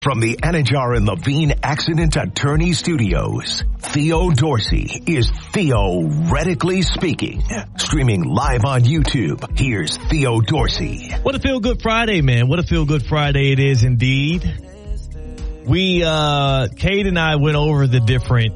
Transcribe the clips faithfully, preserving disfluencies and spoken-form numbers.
From the Anajar and Levine Accident Attorney Studios, Theo Dorsey is theoretically speaking. Streaming live on YouTube, here's Theo Dorsey. What a Feel Good Friday, man. What a Feel Good Friday it is indeed. We, uh, Cade and I went over the different,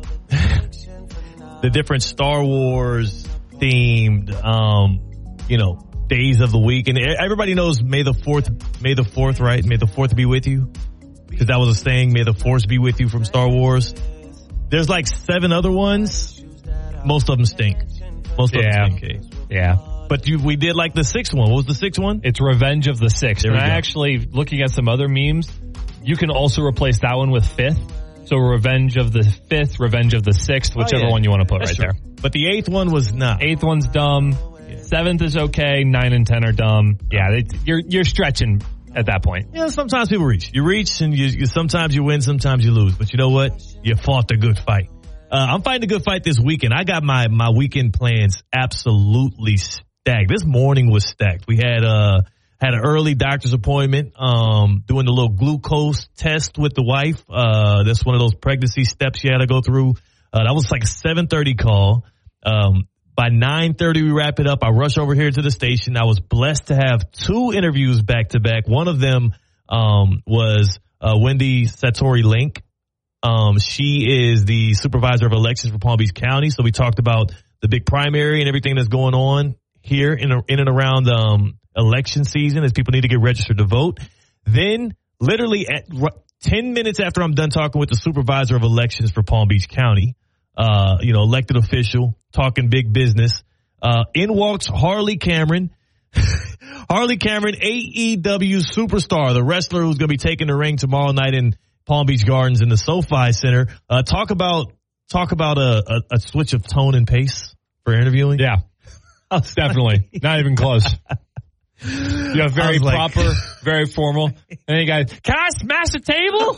the different Star Wars themed, um, you know, days of the week. And everybody knows May the fourth, May the fourth, right? May the fourth be with you. Because that was a saying, may the force be with you from Star Wars. There's like seven other ones. Most of them stink. Most of yeah. them stink. Cade. Yeah. But you, we did like the sixth one. What was the sixth one? It's Revenge of the Sixth. There and we I go. actually, looking at some other memes, you can also replace that one with fifth. So Revenge of the Fifth, Revenge of the Sixth, whichever oh, yeah. one you want to put That's right true. there. But the eighth one was not. Eighth one's dumb. Yeah. Seventh is okay. Nine and ten are dumb. Yeah, it's, you're you're stretching at that point. Yeah, sometimes people reach. You reach and you, you sometimes you win, sometimes you lose. But you know what? You fought a good fight. Uh, I'm fighting a good fight this weekend. I got my, my weekend plans absolutely stacked. This morning was stacked. We had, uh, had an early doctor's appointment, um, doing the little glucose test with the wife. Uh, that's one of those pregnancy steps you had to go through. Uh, that was like a seven thirty call. Um, By nine thirty, we wrap it up. I rush over here to the station. I was blessed to have two interviews back to back. One of them um, was uh, Wendy Satori-Link. Um, she is the supervisor of elections for Palm Beach County. So we talked about the big primary and everything that's going on here in, in and around um, election season as people need to get registered to vote. Then literally at ten minutes after I'm done talking with the supervisor of elections for Palm Beach County, uh, you know, elected official, talking big business. Uh, in walks Harley Cameron. Harley Cameron, A E W superstar, the wrestler who's going to be taking the ring tomorrow night in Palm Beach Gardens in the SoFi Center. Uh, talk about, talk about a, a, a switch of tone and pace for interviewing. Yeah, definitely. Not even close. Yeah, very like, proper, very formal. And then you guys, can I smash the table?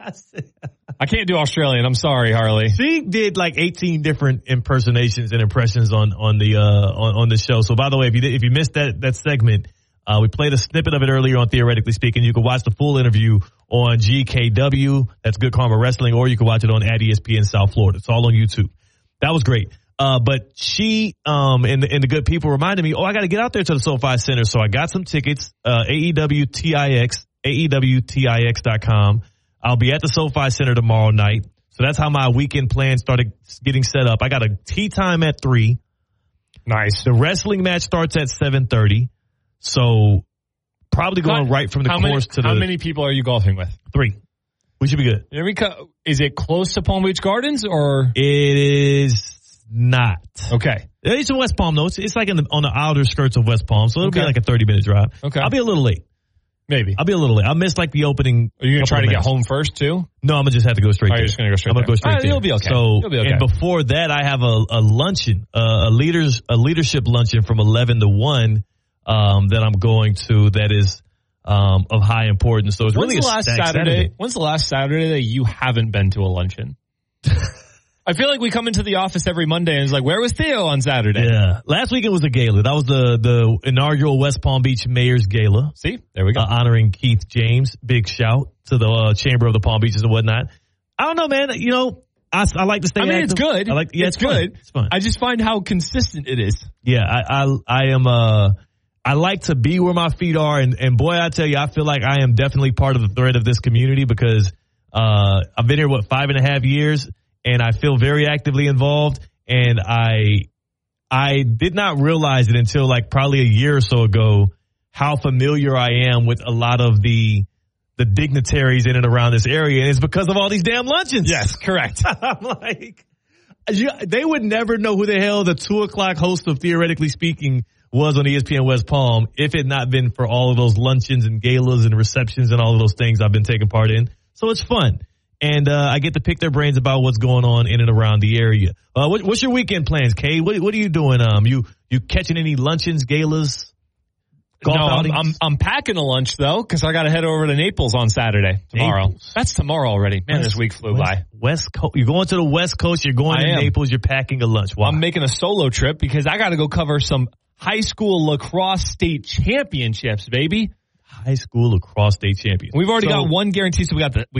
I can't do Australian. I'm sorry, Harley. She did like eighteen different impersonations and impressions on on the uh on, on the show. So by the way, if you did, if you missed that that segment, uh we played a snippet of it earlier on Theoretically Speaking. You can watch the full interview on G K W. That's Good Karma Wrestling, or you can watch it on at E S P N South Florida. It's all on YouTube. That was great. Uh, but she, um, and the, and the good people reminded me, oh, I got to get out there to the SoFi Center. So I got some tickets, uh, A E W T I X, A E W T I X dot com. I'll be at the SoFi Center tomorrow night. So that's how my weekend plans started getting set up. I got a tea time at three. Nice. The wrestling match starts at seven thirty. So probably going How, right from the how course many, to the. How many people are you golfing with? Three. We should be good. There we go. Is it close to Palm Beach Gardens or? It is not. Okay. It's in West Palm, though. It's, it's like in the, on the outer skirts of West Palm, so it'll Okay. be like a thirty-minute drive. Okay. I'll be a little late. Maybe. I'll be a little late. I'll miss like the opening. Are you going to try to get matches. home first, too? No, I'm going to just have to go straight Oh, there. you're just going to go straight I'm going to there. go straight All right, there. you'll be okay. So, You'll be okay. And before that, I have a, a luncheon, uh, a leaders, a leadership luncheon from eleven to one um, that I'm going to that is um, of high importance. So it's When's really the a last stacked Saturday, Saturday. When's the last Saturday that you haven't been to a luncheon? I feel like we come into the office every Monday and it's like, where was Theo on Saturday? Yeah. Last weekend was a gala. That was the, the inaugural West Palm Beach Mayor's Gala. See? There we go. Uh, honoring Keith James. Big shout to the uh, Chamber of the Palm Beaches and whatnot. I don't know, man. You know, I, I like to stay I mean, active. it's good. I like, yeah, it's, it's, good. Fun. It's fun. I just find how consistent it is. Yeah, I, I, I am, uh, I like to be where my feet are. And, and boy, I tell you, I feel like I am definitely part of the thread of this community because, uh, I've been here, what, five and a half years and I feel very actively involved. And I, I did not realize it until like probably a year or so ago, how familiar I am with a lot of the, the dignitaries in and around this area. And it's because of all these damn luncheons. Yes, correct. I'm like, you, they would never know who the hell the two o'clock host of Theoretically Speaking was on E S P N West Palm if it had not been for all of those luncheons and galas and receptions and all of those things I've been taking part in. So it's fun. And uh, I get to pick their brains about what's going on in and around the area. Uh, what, what's your weekend plans, Kay? What, what are you doing? Um, you you catching any luncheons, galas? Golf no, I'm, outings? I'm I'm packing a lunch though because I got to head over to Naples on Saturday tomorrow. Naples. That's tomorrow already. Man, West, this week flew West, by. West Coast. You're going to the West Coast. You're going I to am. Naples. You're packing a lunch. Wow. I'm making a solo trip because I got to go cover some high school lacrosse state championships, baby. high school lacrosse state champions. We've already So- got one guarantee, so we got the we